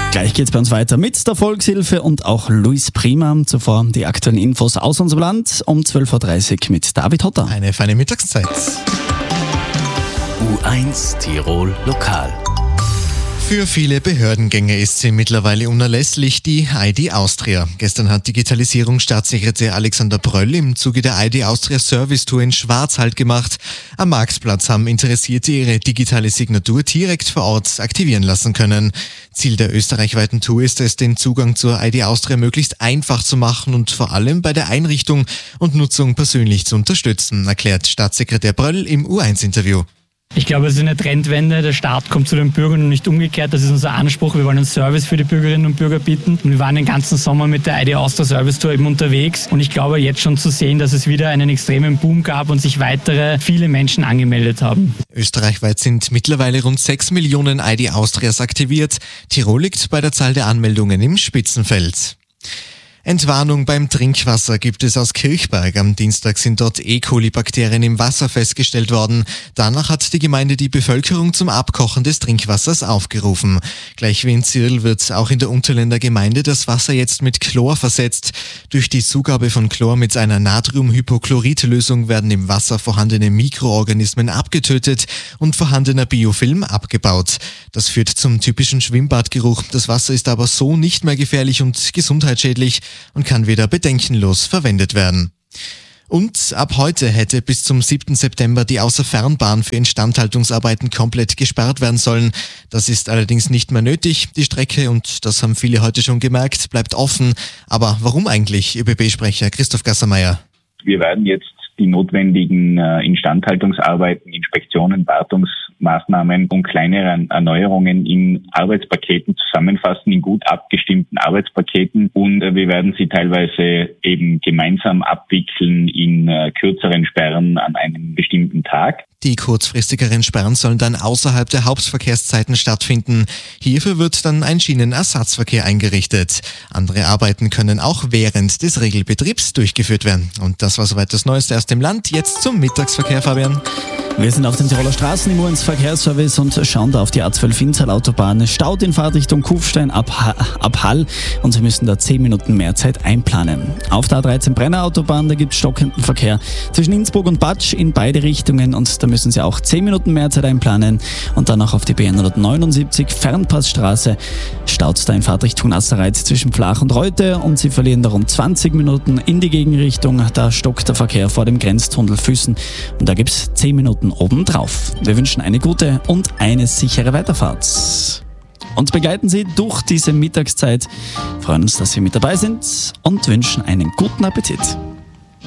Gleich geht's bei uns weiter mit der Volkshilfe und auch Luis Prima. Zuvor die aktuellen Infos aus unserem Land um 12.30 Uhr mit David Hotter. Eine feine Mittagszeit. U1 Tirol Lokal. Für viele Behördengänge ist sie mittlerweile unerlässlich, die ID Austria. Gestern hat Digitalisierungsstaatssekretär Alexander Bröll im Zuge der ID Austria Service Tour in Schwarz Halt gemacht. Am Marktplatz haben Interessierte ihre digitale Signatur direkt vor Ort aktivieren lassen können. Ziel der österreichweiten Tour ist es, den Zugang zur ID Austria möglichst einfach zu machen und vor allem bei der Einrichtung und Nutzung persönlich zu unterstützen, erklärt Staatssekretär Bröll im U1-Interview. Ich glaube, es ist eine Trendwende. Der Staat kommt zu den Bürgern und nicht umgekehrt. Das ist unser Anspruch. Wir wollen einen Service für die Bürgerinnen und Bürger bieten. Und wir waren den ganzen Sommer mit der ID Austria Service Tour eben unterwegs. Und ich glaube, jetzt schon zu sehen, dass es wieder einen extremen Boom gab und sich viele Menschen angemeldet haben. Österreichweit sind mittlerweile rund 6 Millionen ID Austrias aktiviert. Tirol liegt bei der Zahl der Anmeldungen im Spitzenfeld. Entwarnung beim Trinkwasser gibt es aus Kirchberg. Am Dienstag sind dort E. coli-Bakterien im Wasser festgestellt worden. Danach hat die Gemeinde die Bevölkerung zum Abkochen des Trinkwassers aufgerufen. Gleich wie in Zirl wird auch in der Unterländer Gemeinde das Wasser jetzt mit Chlor versetzt. Durch die Zugabe von Chlor mit einer Natriumhypochlorid-Lösung werden im Wasser vorhandene Mikroorganismen abgetötet und vorhandener Biofilm abgebaut. Das führt zum typischen Schwimmbadgeruch. Das Wasser ist aber so nicht mehr gefährlich und gesundheitsschädlich und kann wieder bedenkenlos verwendet werden. Und ab heute hätte bis zum 7. September die Außerfernbahn für Instandhaltungsarbeiten komplett gesperrt werden sollen. Das ist allerdings nicht mehr nötig. Die Strecke, und das haben viele heute schon gemerkt, bleibt offen. Aber warum eigentlich, ÖBB-Sprecher Christoph Gassermeier? Wir werden jetzt die notwendigen Instandhaltungsarbeiten, Inspektionen, Wartungsmaßnahmen und kleinere Erneuerungen in Arbeitspaketen zusammenfassen, in gut abgestimmten Arbeitspaketen, und wir werden sie teilweise eben gemeinsam abwickeln in kürzeren Sperren an einem bestimmten Tag. Die kurzfristigeren Sperren sollen dann außerhalb der Hauptverkehrszeiten stattfinden. Hierfür wird dann ein Schienenersatzverkehr eingerichtet. Andere Arbeiten können auch während des Regelbetriebs durchgeführt werden. Und das war soweit das Neueste aus dem Land. Jetzt zum Mittagsverkehr, Fabian. Wir sind auf den Tiroler Straßen im U1 Verkehrsservice und schauen da auf die A12 Innsal-Autobahn. Staut in Fahrtrichtung Kufstein ab Hall und Sie müssen da 10 Minuten mehr Zeit einplanen. Auf der A13 Brenner Autobahn, da gibt es stockenden Verkehr zwischen Innsbruck und Batsch in beide Richtungen und da müssen Sie auch 10 Minuten mehr Zeit einplanen. Und dann auch auf die B179 Fernpassstraße staut da in Fahrtrichtung Nasserreiz zwischen Flach und Reute und Sie verlieren da rund 20 Minuten in die Gegenrichtung. Da stockt der Verkehr vor dem Grenztunnel Füssen und da gibt es 10 Minuten obendrauf. Wir wünschen eine gute und eine sichere Weiterfahrt. Uns begleiten Sie durch diese Mittagszeit, freuen uns, dass Sie mit dabei sind und wünschen einen guten Appetit.